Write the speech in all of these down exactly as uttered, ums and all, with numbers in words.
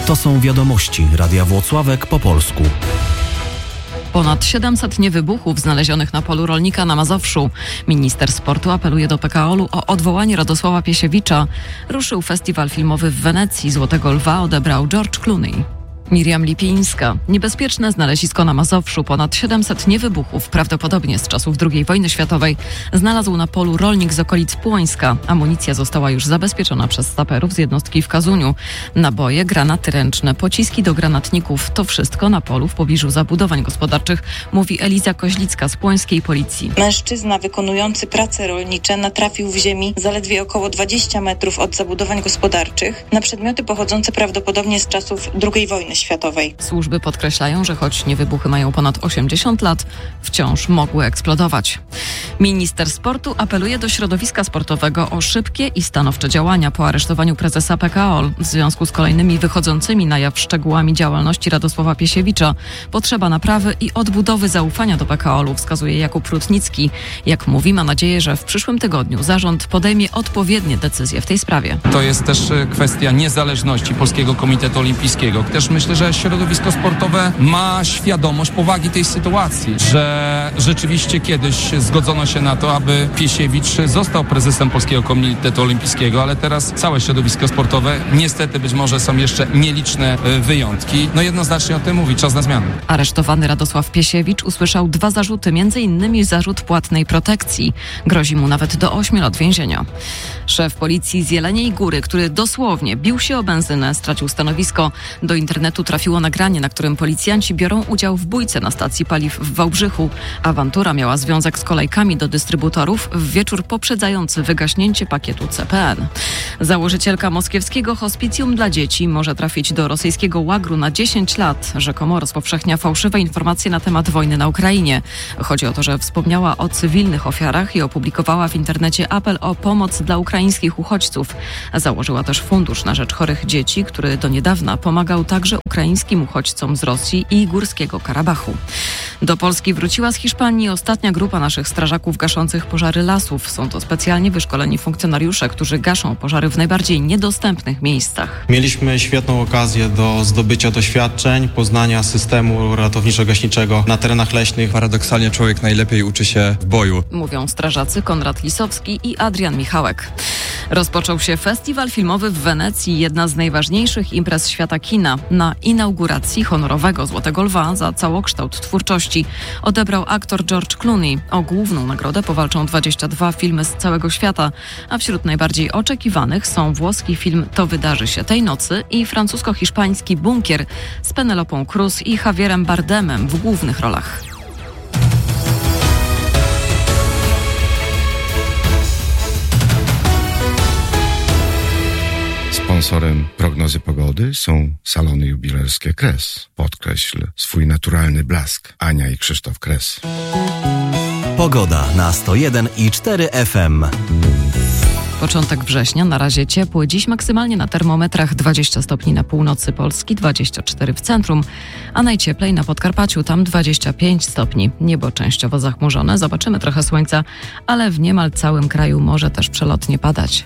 To są wiadomości Radia Włocławek po polsku. Ponad siedemset niewybuchów znalezionych na polu rolnika na Mazowszu. Minister sportu apeluje do P K O L-u o odwołanie Radosława Piesiewicza. Ruszył festiwal filmowy w Wenecji. Złotego Lwa odebrał George Clooney. Miriam Lipińska. Niebezpieczne znalezisko na Mazowszu. Ponad siedemset niewybuchów, prawdopodobnie z czasów drugiej wojny światowej, znalazł na polu rolnik z okolic Płońska. Amunicja została już zabezpieczona przez saperów z jednostki w Kazuniu. Naboje, granaty ręczne, pociski do granatników. To wszystko na polu w pobliżu zabudowań gospodarczych, mówi Eliza Koźlicka z płońskiej policji. Mężczyzna wykonujący prace rolnicze natrafił w ziemi zaledwie około dwadzieścia metrów od zabudowań gospodarczych na przedmioty pochodzące prawdopodobnie z czasów drugiej wojny światowej. Służby podkreślają, że choć niewybuchy mają ponad osiemdziesiąt lat, wciąż mogły eksplodować. Minister sportu apeluje do środowiska sportowego o szybkie i stanowcze działania po aresztowaniu prezesa P K O L. W związku z kolejnymi wychodzącymi na jaw szczegółami działalności Radosława Piesiewicza potrzeba naprawy i odbudowy zaufania do P K O L-u, wskazuje Jakub Rutnicki. Jak mówi, ma nadzieję, że w przyszłym tygodniu zarząd podejmie odpowiednie decyzje w tej sprawie. To jest też kwestia niezależności Polskiego Komitetu Olimpijskiego. Też myślę, że środowisko sportowe ma świadomość powagi tej sytuacji, że rzeczywiście kiedyś zgodzono się na to, aby Piesiewicz został prezesem Polskiego Komitetu Olimpijskiego, ale teraz całe środowisko sportowe, niestety być może są jeszcze nieliczne wyjątki. No jednoznacznie o tym mówi, czas na zmianę. Aresztowany Radosław Piesiewicz usłyszał dwa zarzuty, między innymi zarzut płatnej protekcji. Grozi mu nawet do ośmiu lat więzienia. Szef policji z Jeleniej Góry, który dosłownie bił się o benzynę, stracił stanowisko. Do internetu trafiło nagranie, na którym policjanci biorą udział w bójce na stacji paliw w Wałbrzychu. Awantura miała związek z kolejkami do dystrybutorów w wieczór poprzedzający wygaśnięcie pakietu C P N. Założycielka moskiewskiego hospicjum dla dzieci może trafić do rosyjskiego łagru na dziesięć lat. Rzekomo rozpowszechnia fałszywe informacje na temat wojny na Ukrainie. Chodzi o to, że wspomniała o cywilnych ofiarach i opublikowała w internecie apel o pomoc dla ukraińskich uchodźców. Założyła też fundusz na rzecz chorych dzieci, który do niedawna pomagał także ukraińskim uchodźcom z Rosji i Górskiego Karabachu. Do Polski wróciła z Hiszpanii ostatnia grupa naszych strażaków gaszących pożary lasów. Są to specjalnie wyszkoleni funkcjonariusze, którzy gaszą pożary w najbardziej niedostępnych miejscach. Mieliśmy świetną okazję do zdobycia doświadczeń, poznania systemu ratowniczo-gaśniczego na terenach leśnych. Paradoksalnie człowiek najlepiej uczy się w boju. Mówią strażacy Konrad Lisowski i Adrian Michałek. Rozpoczął się festiwal filmowy w Wenecji, jedna z najważniejszych imprez świata kina. Na inauguracji honorowego Złotego Lwa za całokształt twórczości odebrał aktor George Clooney. O główną nagrodę powalczą dwadzieścia dwa filmy z całego świata, a wśród najbardziej oczekiwanych są włoski film To wydarzy się tej nocy i francusko-hiszpański Bunkier z Penelopą Cruz i Javierem Bardemem w głównych rolach. Sponsorem prognozy pogody są salony jubilerskie Kres. Podkreśl swój naturalny blask. Ania i Krzysztof Kres. Pogoda na sto jeden i cztery F M. Początek września, na razie ciepły. Dziś maksymalnie na termometrach dwadzieścia stopni na północy Polski, dwadzieścia cztery w centrum, a najcieplej na Podkarpaciu, tam dwadzieścia pięć stopni. Niebo częściowo zachmurzone, zobaczymy trochę słońca, ale w niemal całym kraju może też przelotnie padać.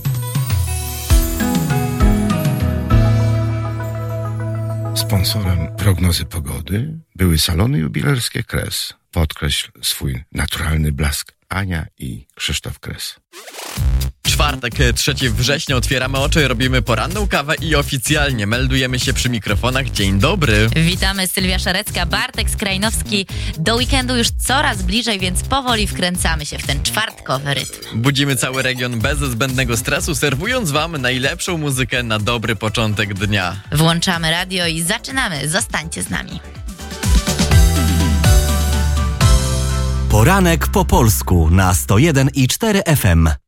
Sponsorem prognozy pogody były salony jubilerskie Kres. Podkreśl swój naturalny blask. Ania i Krzysztof Kres. Czwartek, trzeciego września, otwieramy oczy, robimy poranną kawę i oficjalnie meldujemy się przy mikrofonach. Dzień dobry. Witamy, Sylwia Szarecka, Bartek Skrajnowski. Do weekendu już coraz bliżej, więc powoli wkręcamy się w ten czwartkowy rytm. Budzimy cały region bez zbędnego stresu, serwując wam najlepszą muzykę na dobry początek dnia. Włączamy radio i zaczynamy. Zostańcie z nami. Poranek po polsku na sto jeden i cztery F M.